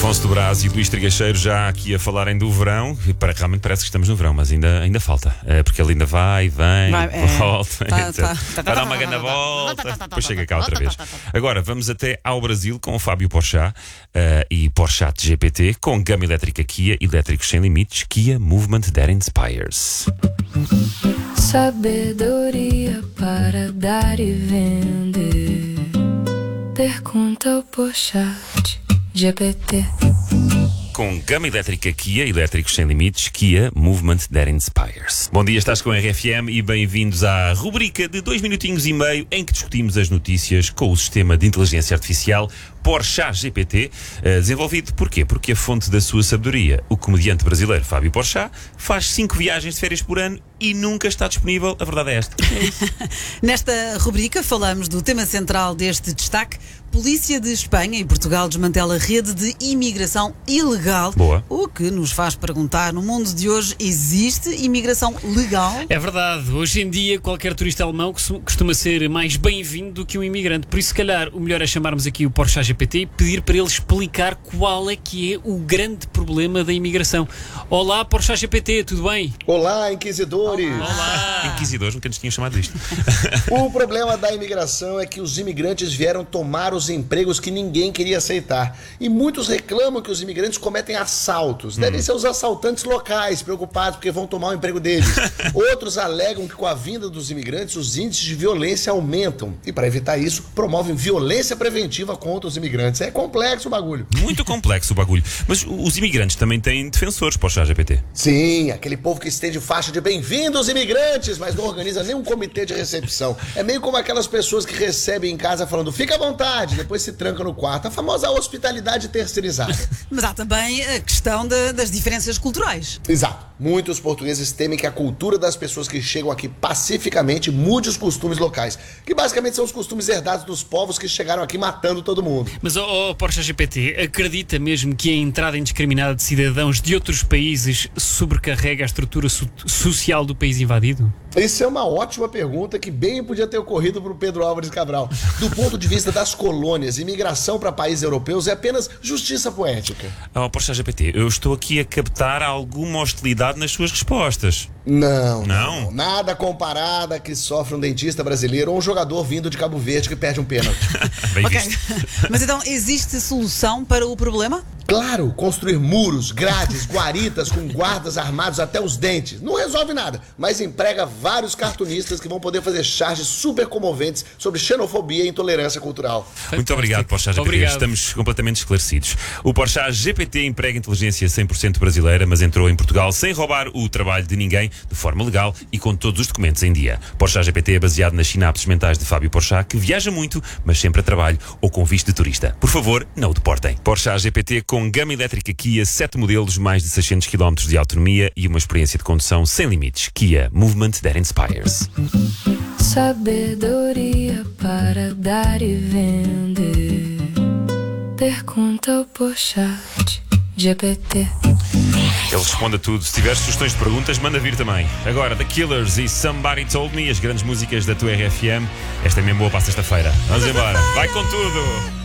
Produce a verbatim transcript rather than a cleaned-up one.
Afonso do Brás e Luís Trigacheiro já aqui a falarem do verão. E para, realmente parece que estamos no verão, mas ainda, ainda falta. É, porque ele ainda vai, vem, vai, é, volta, tá, tá, tá, vai dar uma grande volta, depois chega cá outra vez. Agora vamos até ao Brasil com o Fábio Porchat uh, e Porchat G P T, com gama elétrica Kia, elétricos sem limites, Kia Movement That Inspires. Sabedoria para dar e vender. Pergunta ao Porchat G P T. Com gama elétrica Kia, elétricos sem limites, Kia Movement That Inspires. Bom dia, estás com a R F M e bem-vindos à rubrica de dois minutinhos e meio em que discutimos as notícias com o sistema de inteligência artificial Porchat G P T, desenvolvido porquê? Porque a fonte da sua sabedoria, o comediante brasileiro Fábio Porchat, faz cinco viagens de férias por ano e nunca está disponível. A verdade é esta. Nesta rubrica falamos do tema central deste destaque. Polícia de Espanha e Portugal desmantela a rede de imigração ilegal. Boa. O que nos faz perguntar, no mundo de hoje, existe imigração legal? É verdade. Hoje em dia, qualquer turista alemão costuma ser mais bem-vindo do que um imigrante. Por isso, se calhar, o melhor é chamarmos aqui o Porchat G P T e pedir para ele explicar qual é que é o grande problema da imigração. Olá, Porchat G P T, tudo bem? Olá, inquisidores! Olá! Inquisidores, nunca nos tinham chamado isto. O problema da imigração é que os imigrantes vieram tomar os empregos que ninguém queria aceitar. E muitos reclamam que os imigrantes cometem assaltos. Devem hum. ser os assaltantes locais, preocupados porque vão tomar o emprego deles. Outros alegam que com a vinda dos imigrantes os índices de violência aumentam. E para evitar isso, promovem violência preventiva contra os imigrantes. É complexo o bagulho. Muito complexo o bagulho. Mas os imigrantes também têm defensores, Porchat G P T. Sim, aquele povo que estende faixa de bem-vindos imigrantes, mas não organiza nenhum comitê de recepção. É meio como aquelas pessoas que recebem em casa falando fica à vontade, depois se tranca no quarto. A famosa hospitalidade terceirizada. Mas há também a questão de, das diferenças culturais. Exato. Muitos portugueses temem que a cultura das pessoas que chegam aqui pacificamente mude os costumes locais, que basicamente são os costumes herdados dos povos que chegaram aqui matando todo mundo. Mas, ó oh, Porchat G P T, acredita mesmo que a entrada indiscriminada de cidadãos de outros países sobrecarrega a estrutura so- social do país invadido? Isso é uma ótima pergunta que bem podia ter ocorrido para o Pedro Álvares Cabral. Do ponto de vista das colônias, imigração para países europeus é apenas justiça poética. Oh, Porchat G P T, eu estou aqui a captar alguma hostilidade nas suas respostas. Não, não, não. Nada comparado a que sofre um dentista brasileiro ou um jogador vindo de Cabo Verde que perde um pênalti. Bem Ok. visto. Mas então, existe solução para o problema? Claro, construir muros, grades, guaritas com guardas armados até os dentes. Não resolve nada, mas emprega vários cartunistas que vão poder fazer charges super comoventes sobre xenofobia e intolerância cultural. Muito obrigado, Porchat G P T. Obrigado. Estamos completamente esclarecidos. O Porchat G P T emprega inteligência cem por cento brasileira, mas entrou em Portugal sem roubar o trabalho de ninguém, de forma legal e com todos os documentos em dia. Porchat G P T é baseado nas sinapses mentais de Fábio Porchat, que viaja muito, mas sempre a trabalho ou com visto de turista. Por favor, não o deportem. Porchat G P T com gama elétrica Kia, sete modelos, mais de seiscentos quilómetros de autonomia e uma experiência de condução sem limites. Kia Movement That Inspires. Sabedoria para dar e vender. Pergunta ao Porchat G P T. Ele responde a tudo. Se tiveres sugestões de perguntas, manda vir também. Agora, The Killers e Somebody Told Me, as grandes músicas da tua R F M. Esta é mesmo boa para a sexta-feira. Vamos embora. Vai com tudo!